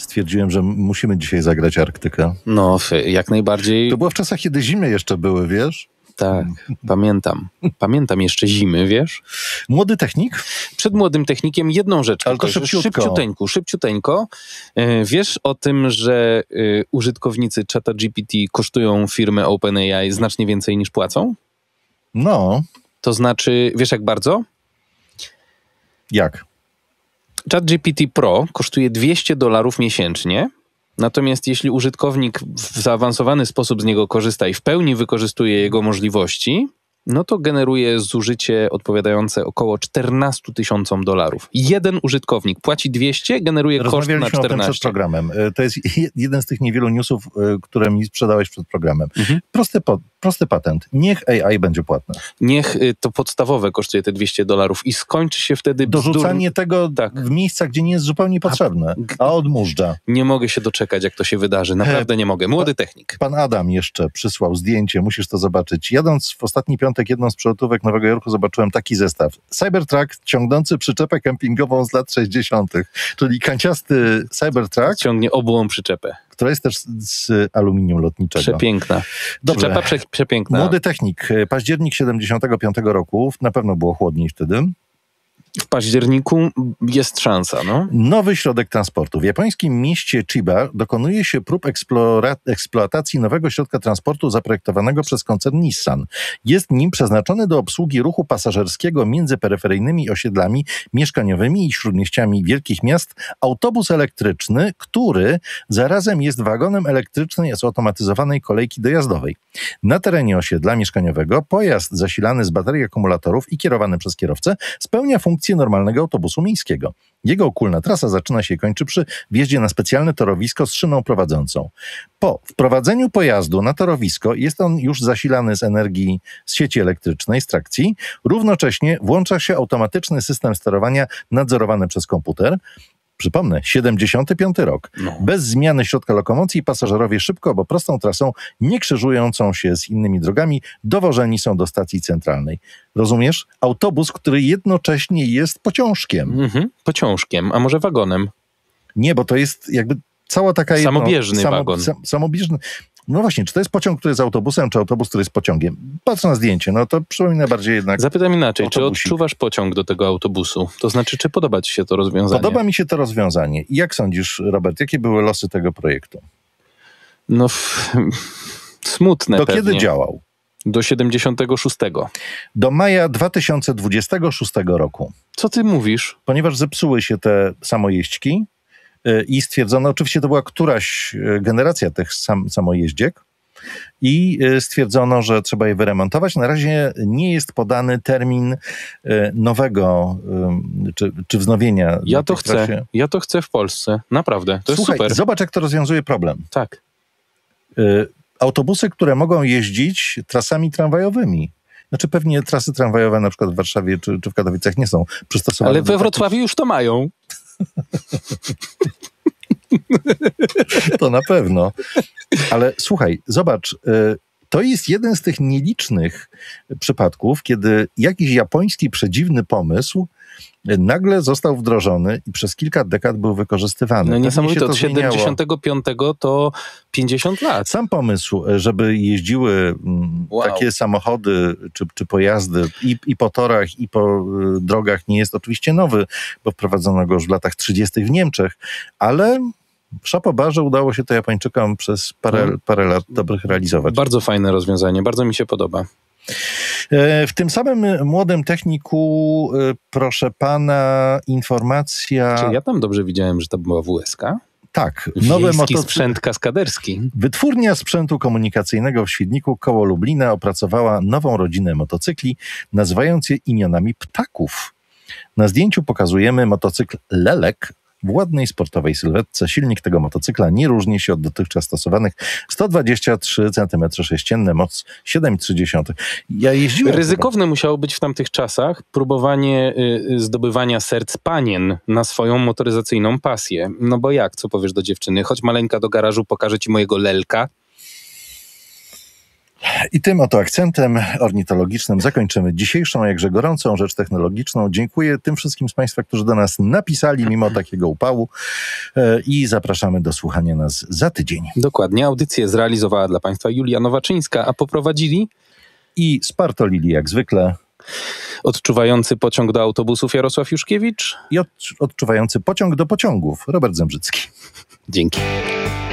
stwierdziłem, że musimy dzisiaj zagrać Arktykę. No, jak najbardziej. To było w czasach, kiedy zimy jeszcze były, wiesz? Tak, pamiętam. Pamiętam jeszcze zimy, wiesz? Młody technik? Przed młodym technikiem jedną rzecz. Ale to Szybciuteńko. Wiesz o tym, że użytkownicy ChatGPT kosztują firmę OpenAI znacznie więcej niż płacą? No. To znaczy, wiesz jak bardzo? Jak? ChatGPT Pro kosztuje $200 miesięcznie, natomiast jeśli użytkownik w zaawansowany sposób z niego korzysta i w pełni wykorzystuje jego możliwości, no to generuje zużycie odpowiadające około $14,000. Jeden użytkownik płaci 200, generuje koszt na 14. O tym przed programem. To jest jeden z tych niewielu newsów, które mi sprzedałeś przed programem. Prosty patent. Niech AI będzie płatne. Niech to podstawowe kosztuje te $200 i skończy się wtedy dorzucanie tego w miejsca, gdzie nie jest zupełnie potrzebne, a odmóżdża. Nie mogę się doczekać, jak to się wydarzy. Naprawdę nie mogę. Młody technik. Pan Adam jeszcze przysłał zdjęcie, musisz to zobaczyć. Jadąc w ostatni piątek jedną z przelotówek Nowego Jorku, zobaczyłem taki zestaw. Cybertruck ciągnący przyczepę kempingową z lat 60., czyli kanciasty Cybertruck. Ciągnie obłą przyczepę. Która jest też z aluminium lotniczego. Przepiękna. Dobrze. Przyczepa przepiękna. Młody technik. Październik 75 roku. Na pewno było chłodniej wtedy. W październiku jest szansa, no. Nowy środek transportu. W japońskim mieście Chiba dokonuje się prób eksploatacji nowego środka transportu zaprojektowanego przez koncern Nissan. Jest nim przeznaczony do obsługi ruchu pasażerskiego między peryferyjnymi osiedlami mieszkaniowymi i śródmieściami wielkich miast autobus elektryczny, który zarazem jest wagonem elektrycznej zautomatyzowanej kolejki dojazdowej. Na terenie osiedla mieszkaniowego pojazd zasilany z baterii akumulatorów i kierowany przez kierowcę spełnia funkcję normalnego autobusu miejskiego. Jego ogólna trasa zaczyna się i kończy przy wjeździe na specjalne torowisko z szyną prowadzącą. Po wprowadzeniu pojazdu na torowisko jest on już zasilany z energii z sieci elektrycznej, z trakcji. Równocześnie włącza się automatyczny system sterowania nadzorowany przez komputer. Przypomnę, 75 rok. No. Bez zmiany środka lokomocji pasażerowie szybko, bo prostą trasą, nie krzyżującą się z innymi drogami, dowożeni są do stacji centralnej. Rozumiesz? Autobus, który jednocześnie jest pociążkiem. Pociążkiem, a może wagonem? Nie, bo to jest jakby cała taka... Samobieżny wagon. Samobieżny. No właśnie, czy to jest pociąg, który jest autobusem, czy autobus, który jest pociągiem? Patrz na zdjęcie, no to przypomina bardziej jednak... Zapytam inaczej, autobusik. Czy odczuwasz pociąg do tego autobusu? To znaczy, czy podoba ci się to rozwiązanie? Podoba mi się to rozwiązanie. I jak sądzisz, Robert, jakie były losy tego projektu? No, smutne Do pewnie. kiedy działał? Do 76. Do maja 2026 roku. Co ty mówisz? Ponieważ zepsuły się te samojeźdźki i stwierdzono, oczywiście to była któraś generacja tych samojeździek, i stwierdzono, że trzeba je wyremontować. Na razie nie jest podany termin nowego czy wznowienia. Ja to chcę w Polsce. Naprawdę. To Słuchaj, jest super. Zobacz, jak to rozwiązuje problem. Tak. Autobusy, które mogą jeździć trasami tramwajowymi. Znaczy pewnie trasy tramwajowe na przykład w Warszawie czy w Katowicach nie są przystosowane. Ale we Wrocławiu już to mają. To na pewno. Ale słuchaj, zobacz, to jest jeden z tych nielicznych przypadków, kiedy jakiś japoński przedziwny pomysł nagle został wdrożony i przez kilka dekad był wykorzystywany. No niesamowite, od zmieniało. 75 to 50 lat. Sam pomysł, żeby jeździły takie samochody czy pojazdy i po torach, i po drogach nie jest oczywiście nowy, bo wprowadzono go już w latach 30. w Niemczech, ale szapoba, że udało się to Japończykom przez parę lat dobrych realizować. Bardzo fajne rozwiązanie, bardzo mi się podoba. W tym samym młodym techniku, proszę pana, informacja... Czy ja tam dobrze widziałem, że to była WSK? Tak. Wiejski sprzęt kaskaderski. Wytwórnia sprzętu komunikacyjnego w Świdniku koło Lublina opracowała nową rodzinę motocykli, nazywając je imionami ptaków. Na zdjęciu pokazujemy motocykl Lelek w ładnej sportowej sylwetce. Silnik tego motocykla nie różni się od dotychczas stosowanych. 123 cm3, moc 7,3. Ja jeździłem... Ryzykowne musiało być w tamtych czasach próbowanie zdobywania serc panien na swoją motoryzacyjną pasję. No bo jak? Co powiesz do dziewczyny? Chodź maleńka do garażu, pokażę ci mojego Lelka. I tym oto akcentem ornitologicznym zakończymy dzisiejszą, jakże gorącą rzecz technologiczną. Dziękuję tym wszystkim z Państwa, którzy do nas napisali mimo takiego upału i zapraszamy do słuchania nas za tydzień. Dokładnie. Audycję zrealizowała dla Państwa Julia Nowaczyńska, a poprowadzili I spartolili jak zwykle odczuwający pociąg do autobusów Jarosław Juszkiewicz i odczuwający pociąg do pociągów Robert Zembrzycki. Dzięki.